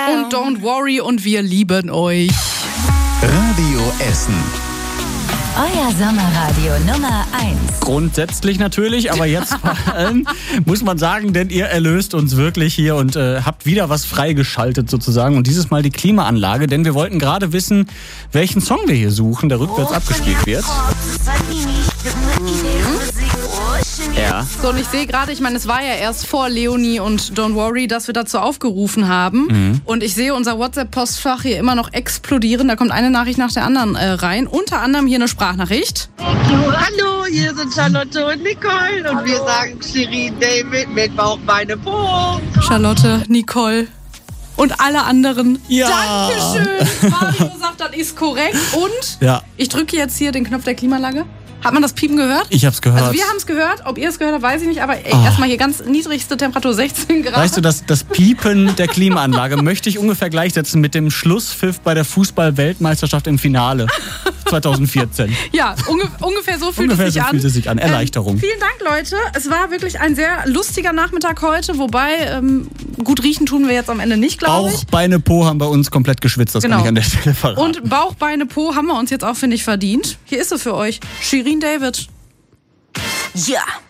und Don't Worry und wir lieben euch. Radio Essen. Euer Sommerradio Nummer 1. Grundsätzlich natürlich, aber jetzt vor allem muss man sagen, denn ihr erlöst uns wirklich hier und habt wieder was freigeschaltet sozusagen. Und dieses Mal die Klimaanlage, denn wir wollten gerade wissen, welchen Song wir hier suchen, der rückwärts abgespielt wird. Ja. So, und ich sehe gerade, ich meine, es war ja erst vor Leonie und Don't Worry, dass wir dazu aufgerufen haben. Und ich sehe unser WhatsApp-Postfach hier immer noch explodieren. Da kommt eine Nachricht nach der anderen rein. Unter anderem hier eine Sprachnachricht. Hallo, hier sind Charlotte und Nicole und wir sagen Shirin David mit Bauch, Beine, Po. Charlotte, Nicole und alle anderen. Ja. Dankeschön. Mario sagt, das ist korrekt. Und Ja. ich drücke jetzt hier den Knopf der Klimaanlage. Hat man das Piepen gehört? Ich hab's gehört. Also wir haben es gehört. Ob ihr es gehört habt, weiß ich nicht. Aber erstmal hier ganz niedrigste Temperatur 16 Grad. Weißt du, das Piepen der Klimaanlage möchte ich ungefähr gleichsetzen mit dem Schlusspfiff bei der Fußball-Weltmeisterschaft im Finale 2014. Ja, ungefähr so fühlt Ungefähr es sich so an. fühlt es sich an. Erleichterung. Vielen Dank, Leute. Es war wirklich ein sehr lustiger Nachmittag heute. Wobei, gut riechen tun wir jetzt am Ende nicht, glaube ich. Bauch, Beine, Po haben bei uns komplett geschwitzt. Das kann ich an der Stelle verraten. Und Bauch, Beine, Po haben wir uns jetzt auch, finde ich, verdient. Hier ist sie für euch. Shirin David. Ja.